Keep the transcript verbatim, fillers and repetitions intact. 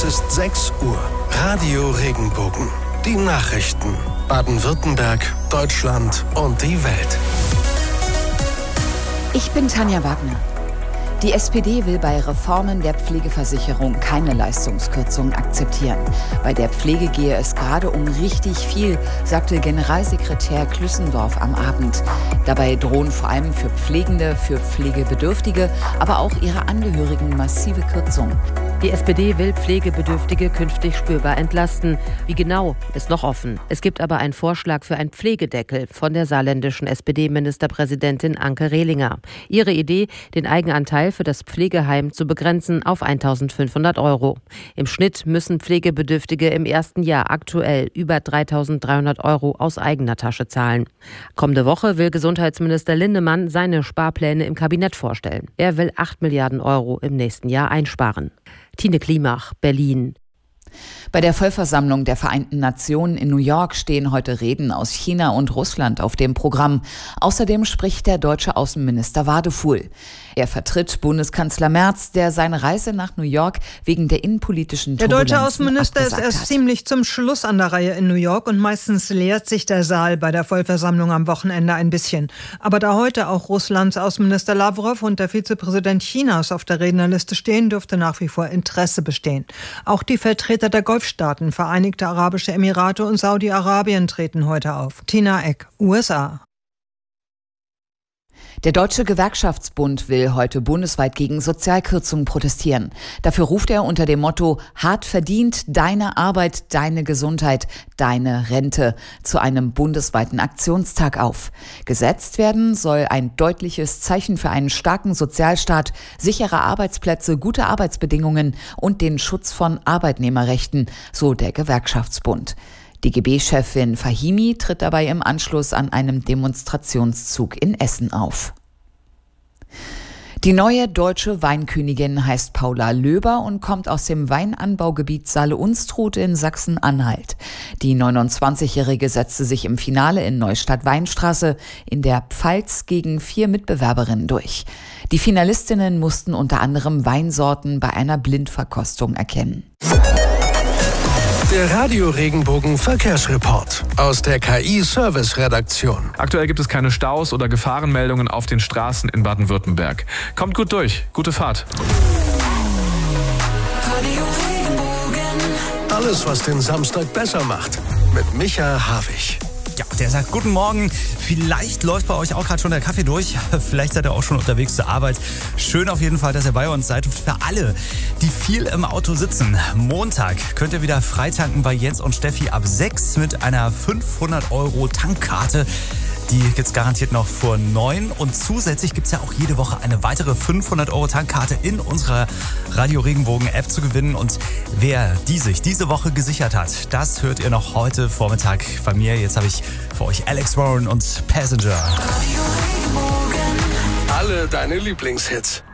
ist sechs Uhr. Radio Regenbogen. Die Nachrichten. Baden-Württemberg, Deutschland und die Welt. Ich bin Tanja Wagner. Die S P D will bei Reformen der Pflegeversicherung keine Leistungskürzungen akzeptieren. Bei der Pflege gehe es gerade um richtig viel, sagte Generalsekretär Klüssendorf am Abend. Dabei drohen vor allem für Pflegende, für Pflegebedürftige, aber auch ihre Angehörigen massive Kürzungen. Die S P D will Pflegebedürftige künftig spürbar entlasten. Wie genau, ist noch offen. Es gibt aber einen Vorschlag für einen Pflegedeckel von der saarländischen S P D-Ministerpräsidentin Anke Rehlinger. Ihre Idee, den Eigenanteil für das Pflegeheim zu begrenzen auf eintausendfünfhundert Euro. Im Schnitt müssen Pflegebedürftige im ersten Jahr aktuell über dreitausenddreihundert Euro aus eigener Tasche zahlen. Kommende Woche will Gesundheitsminister Lindemann seine Sparpläne im Kabinett vorstellen. Er will acht Milliarden Euro im nächsten Jahr einsparen. Tine Klimach, Berlin. Bei der Vollversammlung der Vereinten Nationen in New York stehen heute Reden aus China und Russland auf dem Programm. Außerdem spricht der deutsche Außenminister Wadefuhl. Er vertritt Bundeskanzler Merz, der seine Reise nach New York wegen der innenpolitischen Turbulenzen Der deutsche Außenminister ist erst hat. ziemlich zum Schluss an der Reihe in New York und meistens leert sich der Saal bei der Vollversammlung am Wochenende ein bisschen. Aber da heute auch Russlands Außenminister Lavrov und der Vizepräsident Chinas auf der Rednerliste stehen, dürfte nach wie vor Interesse bestehen. Auch die Vertreter der Golfstaaten, Vereinigte Arabische Emirate und Saudi-Arabien treten heute auf. Tina Eck, U S A. Der Deutsche Gewerkschaftsbund will heute bundesweit gegen Sozialkürzungen protestieren. Dafür ruft er unter dem Motto „Hart verdient, deine Arbeit, deine Gesundheit, deine Rente" zu einem bundesweiten Aktionstag auf. Gesetzt werden soll ein deutliches Zeichen für einen starken Sozialstaat, sichere Arbeitsplätze, gute Arbeitsbedingungen und den Schutz von Arbeitnehmerrechten, so der Gewerkschaftsbund. D G B-Chefin Fahimi tritt dabei im Anschluss an einem Demonstrationszug in Essen auf. Die neue deutsche Weinkönigin heißt Paula Löber und kommt aus dem Weinanbaugebiet Saale-Unstrut in Sachsen-Anhalt. Die neunundzwanzigjährige setzte sich im Finale in Neustadt-Weinstraße in der Pfalz gegen vier Mitbewerberinnen durch. Die Finalistinnen mussten unter anderem Weinsorten bei einer Blindverkostung erkennen. Der Radio Regenbogen Verkehrsreport aus der K I-Service-Redaktion. Aktuell gibt es keine Staus oder Gefahrenmeldungen auf den Straßen in Baden-Württemberg. Kommt gut durch. Gute Fahrt. Radio Regenbogen. Alles, was den Samstag besser macht. Mit Micha Havig. Ja, der sagt guten Morgen. Vielleicht läuft bei euch auch gerade schon der Kaffee durch. Vielleicht seid ihr auch schon unterwegs zur Arbeit. Schön auf jeden Fall, dass ihr bei uns seid. Und für alle, die viel im Auto sitzen, Montag könnt ihr wieder freitanken bei Jens und Steffi ab sechs mit einer fünfhundert Euro Tankkarte. Die gibt's garantiert noch vor neun. Und zusätzlich gibt's ja auch jede Woche eine weitere fünfhundert Euro Tankkarte in unserer Radio Regenbogen App zu gewinnen. Und wer die sich diese Woche gesichert hat, das hört ihr noch heute Vormittag bei mir. Jetzt habe ich für euch Alex Warren und Passenger. Radio Regenbogen. Alle deine Lieblingshits.